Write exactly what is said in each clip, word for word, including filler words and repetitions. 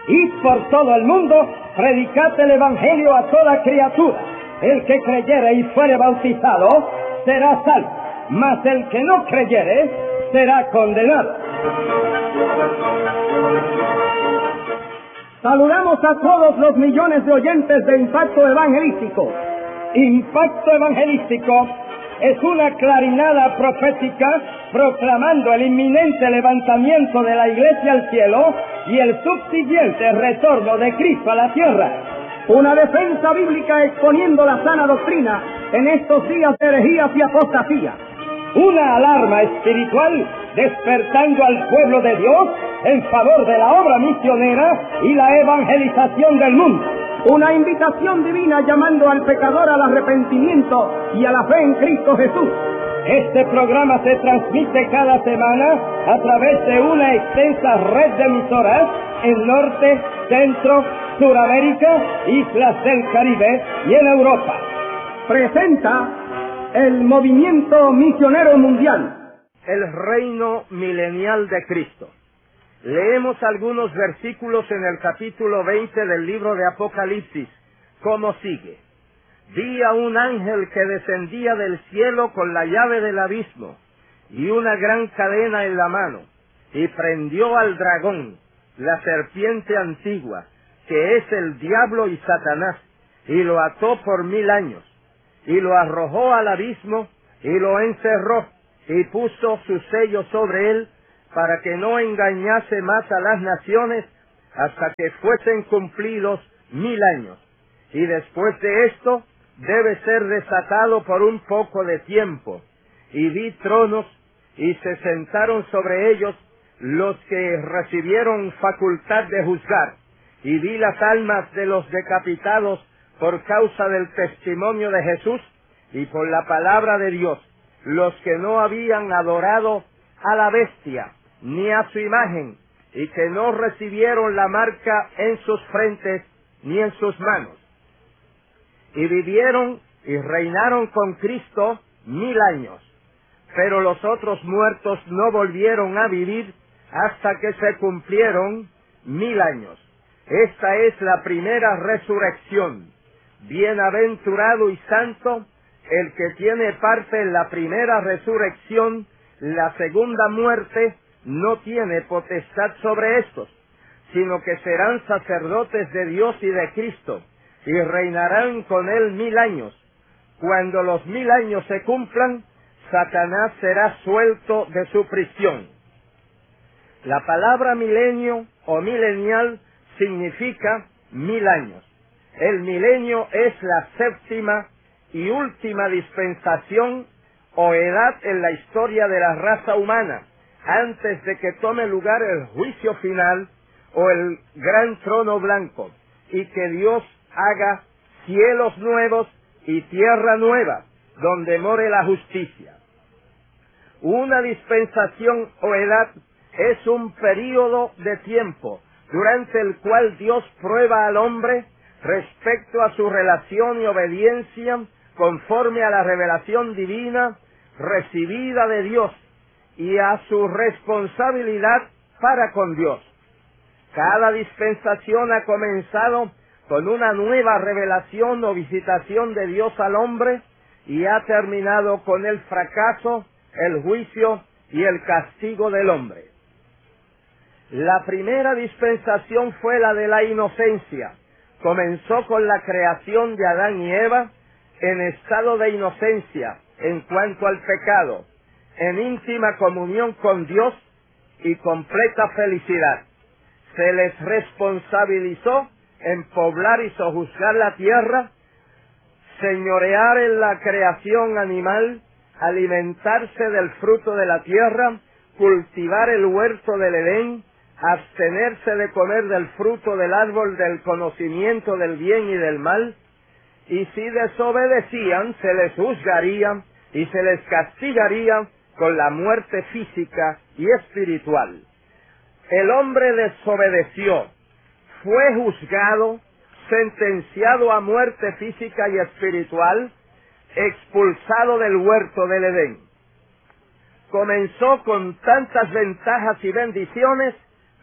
Id por todo el mundo, predicad el Evangelio a toda criatura. El que creyere y fuere bautizado será salvo, mas el que no creyere será condenado. Saludamos a todos los millones de oyentes de Impacto Evangelístico. Impacto Evangelístico es una clarinada profética proclamando el inminente levantamiento de la Iglesia al cielo y el subsiguiente retorno de Cristo a la tierra. Una defensa bíblica exponiendo la sana doctrina en estos días de herejías y apostasía. Una alarma espiritual despertando al pueblo de Dios en favor de la obra misionera y la evangelización del mundo. Una invitación divina llamando al pecador al arrepentimiento y a la fe en Cristo Jesús. Este programa se transmite cada semana a través de una extensa red de emisoras en Norte, Centro, Suramérica, Islas del Caribe y en Europa. Presenta el Movimiento Misionero Mundial. El reino milenial de Cristo. Leemos algunos versículos en el capítulo veinte del libro de Apocalipsis, como sigue. Vi a un ángel que descendía del cielo con la llave del abismo y una gran cadena en la mano, y prendió al dragón, la serpiente antigua, que es el diablo y Satanás, y lo ató por mil años, y lo arrojó al abismo, y lo encerró, y puso su sello sobre él, para que no engañase más a las naciones, hasta que fuesen cumplidos mil años. Y después de esto, debe ser desatado por un poco de tiempo. Y vi tronos, y se sentaron sobre ellos los que recibieron facultad de juzgar. Y vi las almas de los decapitados por causa del testimonio de Jesús y por la palabra de Dios, los que no habían adorado a la bestia ni a su imagen, y que no recibieron la marca en sus frentes ni en sus manos. Y vivieron y reinaron con Cristo mil años. Pero los otros muertos no volvieron a vivir hasta que se cumplieron mil años. Esta es la primera resurrección. Bienaventurado y santo el que tiene parte en la primera resurrección. La segunda muerte no tiene potestad sobre estos, sino que serán sacerdotes de Dios y de Cristo, y reinarán con él mil años. Cuando los mil años se cumplan, Satanás será suelto de su prisión. La palabra milenio o milenial significa mil años. El milenio es la séptima y última dispensación o edad en la historia de la raza humana, antes de que tome lugar el juicio final o el gran trono blanco, y que Dios haga cielos nuevos y tierra nueva, donde more la justicia. Una dispensación o edad es un período de tiempo durante el cual Dios prueba al hombre respecto a su relación y obediencia conforme a la revelación divina recibida de Dios y a su responsabilidad para con Dios. Cada dispensación ha comenzado con una nueva revelación o visitación de Dios al hombre y ha terminado con el fracaso, el juicio y el castigo del hombre. La primera dispensación fue la de la inocencia. Comenzó con la creación de Adán y Eva en estado de inocencia en cuanto al pecado, en íntima comunión con Dios y completa felicidad. Se les responsabilizó en poblar y sojuzgar la tierra, señorear en la creación animal, alimentarse del fruto de la tierra, cultivar el huerto del Edén, abstenerse de comer del fruto del árbol del conocimiento del bien y del mal, y si desobedecían se les juzgaría y se les castigaría con la muerte física y espiritual. El hombre desobedeció, fue juzgado, sentenciado a muerte física y espiritual, expulsado del huerto del Edén. Comenzó con tantas ventajas y bendiciones,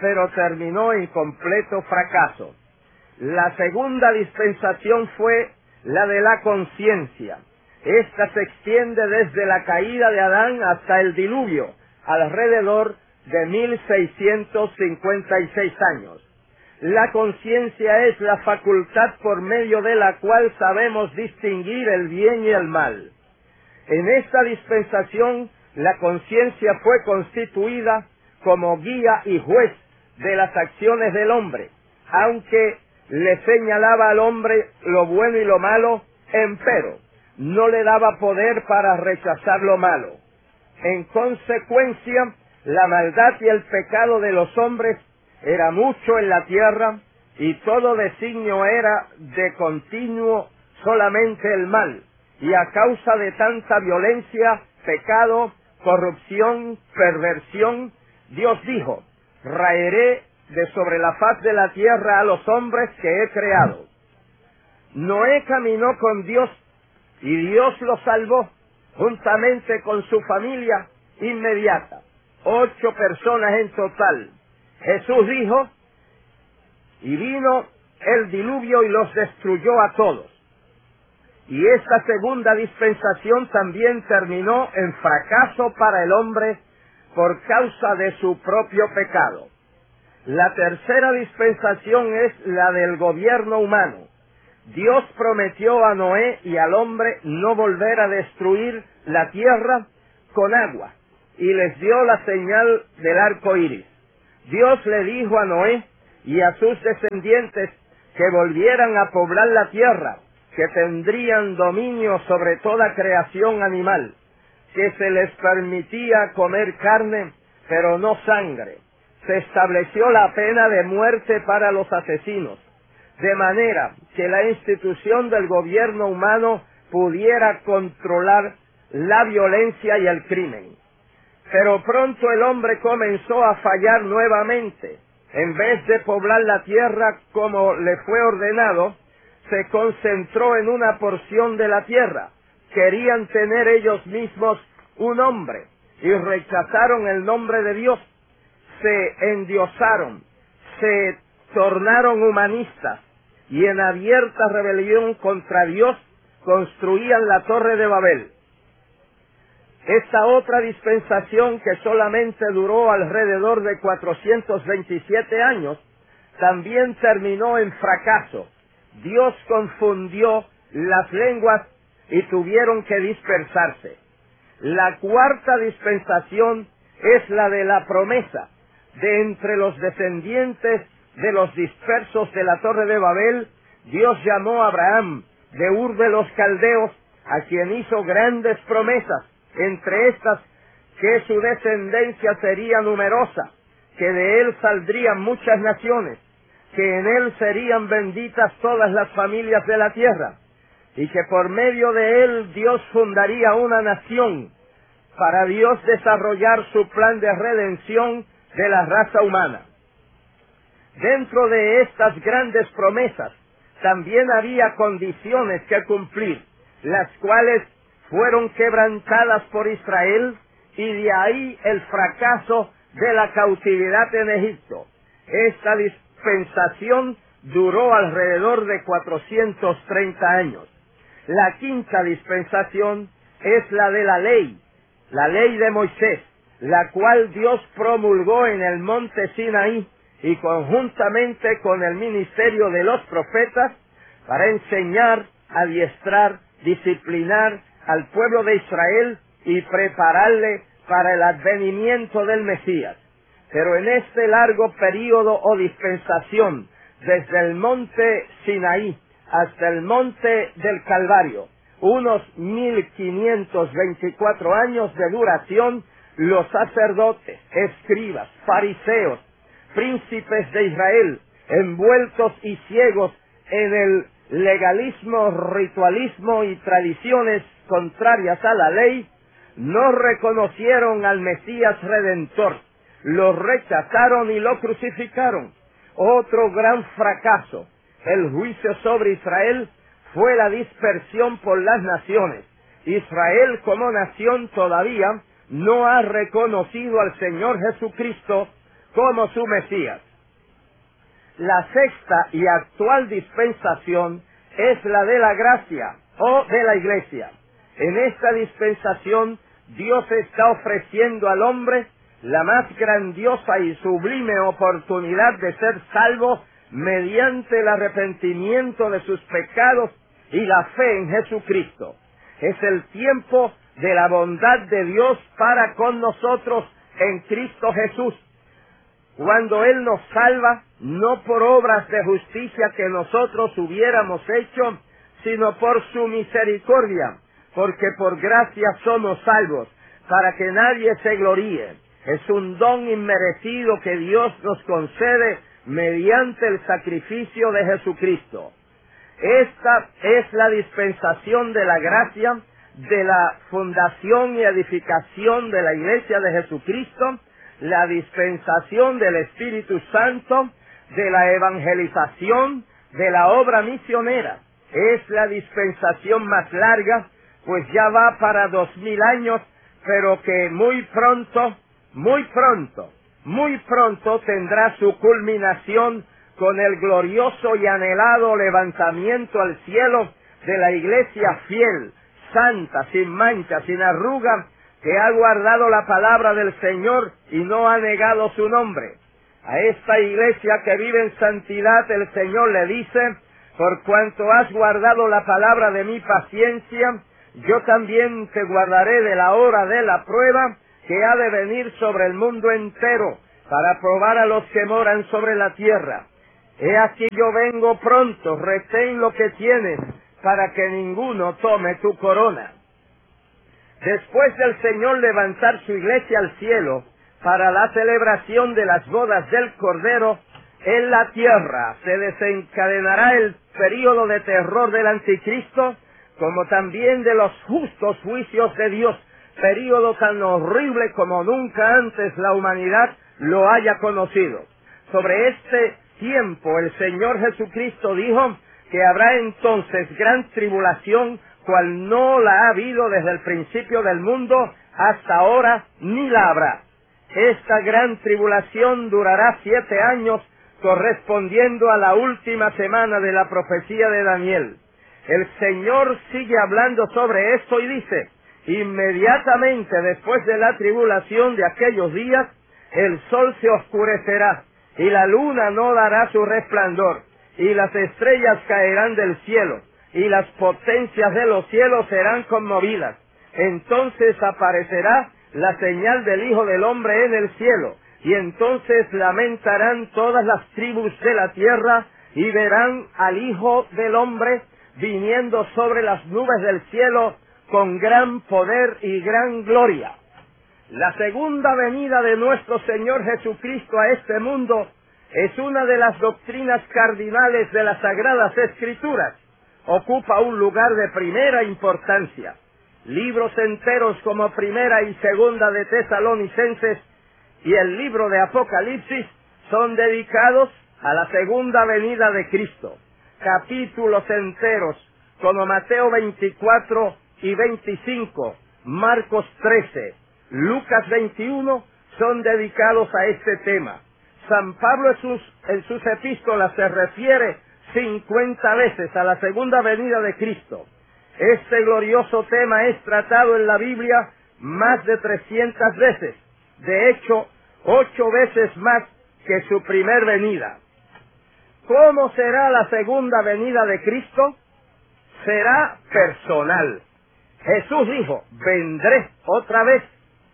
pero terminó en completo fracaso. La segunda dispensación fue la de la conciencia. Esta se extiende desde la caída de Adán hasta el diluvio, alrededor de mil seiscientos cincuenta y seis años. La conciencia es la facultad por medio de la cual sabemos distinguir el bien y el mal. En esta dispensación, la conciencia fue constituida como guía y juez de las acciones del hombre, aunque le señalaba al hombre lo bueno y lo malo, empero no le daba poder para rechazar lo malo. En consecuencia, la maldad y el pecado de los hombres era mucho en la tierra, y todo designio era de continuo solamente el mal, y a causa de tanta violencia, pecado, corrupción, perversión, Dios dijo: raeré de sobre la faz de la tierra a los hombres que he creado. Noé caminó con Dios, y Dios lo salvó, juntamente con su familia inmediata, ocho personas en total. Jesús dijo, y vino el diluvio y los destruyó a todos. Y esta segunda dispensación también terminó en fracaso para el hombre por causa de su propio pecado. La tercera dispensación es la del gobierno humano. Dios prometió a Noé y al hombre no volver a destruir la tierra con agua, y les dio la señal del arco iris. Dios le dijo a Noé y a sus descendientes que volvieran a poblar la tierra, que tendrían dominio sobre toda creación animal, que se les permitía comer carne, pero no sangre. Se estableció la pena de muerte para los asesinos, de manera que la institución del gobierno humano pudiera controlar la violencia y el crimen. Pero pronto el hombre comenzó a fallar nuevamente. En vez de poblar la tierra como le fue ordenado, se concentró en una porción de la tierra. Querían tener ellos mismos un nombre y rechazaron el nombre de Dios. Se endiosaron, se tornaron humanistas y en abierta rebelión contra Dios construían la Torre de Babel. Esta otra dispensación, que solamente duró alrededor de cuatrocientos veintisiete años, también terminó en fracaso. Dios confundió las lenguas y tuvieron que dispersarse. La cuarta dispensación es la de la promesa. De entre los descendientes de los dispersos de la Torre de Babel, Dios llamó a Abraham de Ur de los Caldeos, a quien hizo grandes promesas, entre estas que su descendencia sería numerosa, que de él saldrían muchas naciones, que en él serían benditas todas las familias de la tierra, y que por medio de él Dios fundaría una nación, para Dios desarrollar su plan de redención de la raza humana. Dentro de estas grandes promesas también había condiciones que cumplir, las cuales fueron quebrantadas por Israel, y de ahí el fracaso de la cautividad en Egipto. Esta dispensación duró alrededor de cuatrocientos treinta años. La quinta dispensación es la de la ley, la ley de Moisés, la cual Dios promulgó en el monte Sinaí y conjuntamente con el ministerio de los profetas para enseñar, adiestrar, disciplinar al pueblo de Israel y prepararle para el advenimiento del Mesías. Pero en este largo período o dispensación, desde el monte Sinaí hasta el monte del Calvario, unos mil quinientos veinticuatro años de duración, los sacerdotes, escribas, fariseos, príncipes de Israel, envueltos y ciegos en el legalismo, ritualismo y tradiciones contrarias a la ley, no reconocieron al Mesías Redentor, lo rechazaron y lo crucificaron. Otro gran fracaso, el juicio sobre Israel, fue la dispersión por las naciones. Israel como nación todavía no ha reconocido al Señor Jesucristo como su Mesías. La sexta y actual dispensación es la de la gracia o de la iglesia. En esta dispensación Dios está ofreciendo al hombre la más grandiosa y sublime oportunidad de ser salvo mediante el arrepentimiento de sus pecados y la fe en Jesucristo. Es el tiempo de la bondad de Dios para con nosotros en Cristo Jesús, cuando Él nos salva, no por obras de justicia que nosotros hubiéramos hecho, sino por su misericordia, porque por gracia somos salvos, para que nadie se gloríe. Es un don inmerecido que Dios nos concede mediante el sacrificio de Jesucristo. Esta es la dispensación de la gracia, de la fundación y edificación de la Iglesia de Jesucristo, la dispensación del Espíritu Santo, de la evangelización, de la obra misionera. Es la dispensación más larga, pues ya va para dos mil años, pero que muy pronto, muy pronto, muy pronto tendrá su culminación con el glorioso y anhelado levantamiento al cielo de la Iglesia fiel, santa, sin mancha, sin arruga, que ha guardado la palabra del Señor y no ha negado su nombre. A esta iglesia que vive en santidad el Señor le dice: por cuanto has guardado la palabra de mi paciencia, yo también te guardaré de la hora de la prueba que ha de venir sobre el mundo entero, para probar a los que moran sobre la tierra. He aquí yo vengo pronto, retén lo que tienes, para que ninguno tome tu corona. Después del Señor levantar su iglesia al cielo para la celebración de las bodas del Cordero, en la tierra se desencadenará el período de terror del anticristo, como también de los justos juicios de Dios, período tan horrible como nunca antes la humanidad lo haya conocido. Sobre este tiempo el Señor Jesucristo dijo que habrá entonces gran tribulación, cual no la ha habido desde el principio del mundo hasta ahora, ni la habrá. Esta gran tribulación durará siete años, correspondiendo a la última semana de la profecía de Daniel. El Señor sigue hablando sobre esto y dice: inmediatamente después de la tribulación de aquellos días, el sol se oscurecerá, y la luna no dará su resplandor, y las estrellas caerán del cielo, y las potencias de los cielos serán conmovidas. Entonces aparecerá la señal del Hijo del Hombre en el cielo, y entonces lamentarán todas las tribus de la tierra, y verán al Hijo del Hombre viniendo sobre las nubes del cielo con gran poder y gran gloria. La segunda venida de nuestro Señor Jesucristo a este mundo es una de las doctrinas cardinales de las Sagradas Escrituras. Ocupa un lugar de primera importancia. Libros enteros como Primera y Segunda de Tesalonicenses y el libro de Apocalipsis son dedicados a la segunda venida de Cristo. Capítulos enteros como Mateo veinticuatro y veinticinco, Marcos trece, Lucas veintiuno son dedicados a este tema. San Pablo en sus, en sus epístolas se refiere cincuenta veces a la segunda venida de Cristo. Este glorioso tema es tratado en la Biblia más de trescientas veces, de hecho, ocho veces más que su primer venida. ¿Cómo será la segunda venida de Cristo? Será personal. Jesús dijo: vendré otra vez.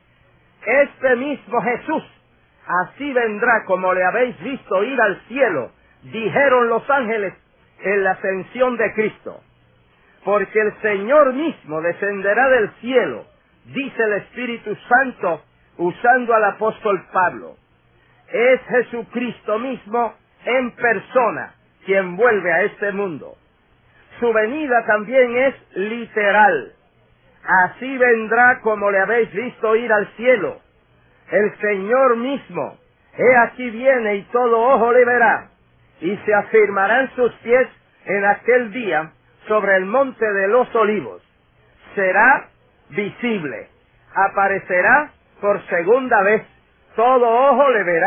Este mismo Jesús, así vendrá como le habéis visto ir al cielo, dijeron los ángeles en la ascensión de Cristo. Porque el Señor mismo descenderá del cielo, dice el Espíritu Santo, usando al apóstol Pablo. Es Jesucristo mismo en persona quien vuelve a este mundo. Su venida también es literal. Así vendrá como le habéis visto ir al cielo. El Señor mismo, he aquí viene y todo ojo le verá, y se afirmarán sus pies en aquel día sobre el monte de los olivos. Será visible, aparecerá por segunda vez, todo ojo le verá,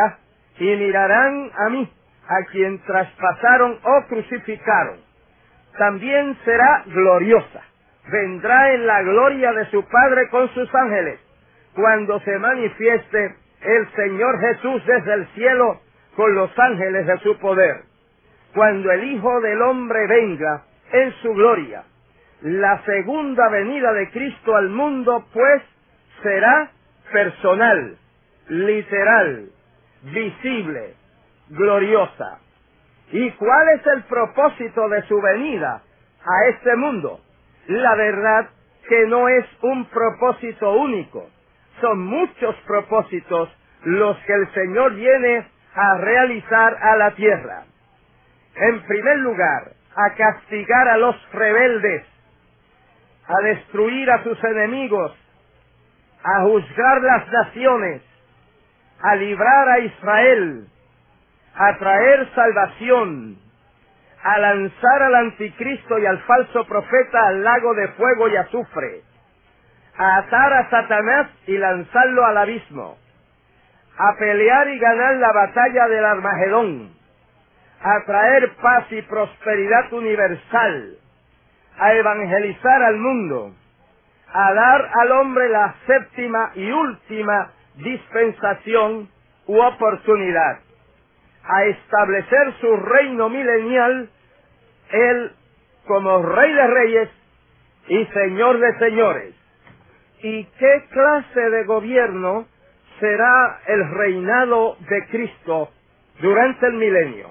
y mirarán a mí, a quien traspasaron o crucificaron. También será gloriosa. Vendrá en la gloria de su Padre con sus ángeles, cuando se manifieste el Señor Jesús desde el cielo con los ángeles de su poder. Cuando el Hijo del Hombre venga en su gloria, la segunda venida de Cristo al mundo, pues, será personal, literal, visible, gloriosa. ¿Y cuál es el propósito de su venida a este mundo? La verdad que no es un propósito único, son muchos propósitos los que el Señor viene a realizar a la tierra. En primer lugar, a castigar a los rebeldes, a destruir a sus enemigos, a juzgar las naciones, a librar a Israel, a traer salvación, a lanzar al anticristo y al falso profeta al lago de fuego y azufre, a atar a Satanás y lanzarlo al abismo, a pelear y ganar la batalla del Armagedón, a traer paz y prosperidad universal, a evangelizar al mundo, a dar al hombre la séptima y última dispensación u oportunidad, a establecer su reino milenial, él como Rey de Reyes y Señor de Señores. ¿Y qué clase de gobierno será el reinado de Cristo durante el milenio?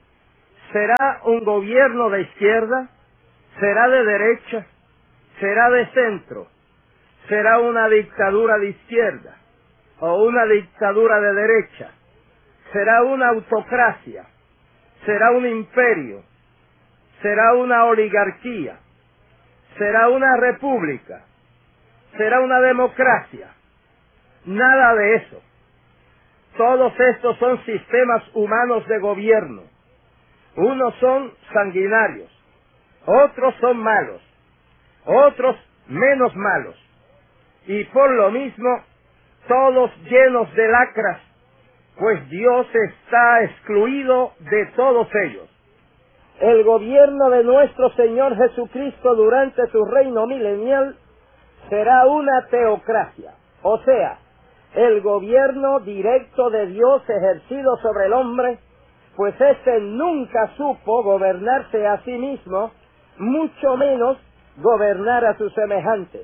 ¿Será un gobierno de izquierda? ¿Será de derecha? ¿Será de centro? ¿Será una dictadura de izquierda o una dictadura de derecha? ¿Será una autocracia? ¿Será un imperio? ¿Será una oligarquía? ¿Será una república? ¿Será una democracia? Nada de eso. Todos estos son sistemas humanos de gobierno. Unos son sanguinarios, otros son malos, otros menos malos, y por lo mismo todos llenos de lacras, pues Dios está excluido de todos ellos. El gobierno de nuestro Señor Jesucristo durante su reino milenial será una teocracia, o sea, el gobierno directo de Dios ejercido sobre el hombre, pues éste nunca supo gobernarse a sí mismo, mucho menos gobernar a sus semejantes.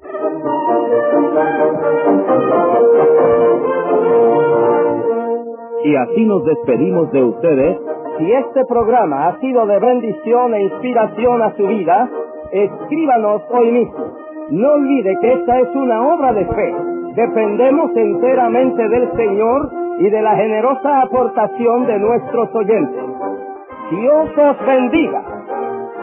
Y así nos despedimos de ustedes. Si este programa ha sido de bendición e inspiración a su vida, escríbanos hoy mismo. No olvide que esta es una obra de fe. Dependemos enteramente del Señor y de la generosa aportación de nuestros oyentes. Dios os bendiga.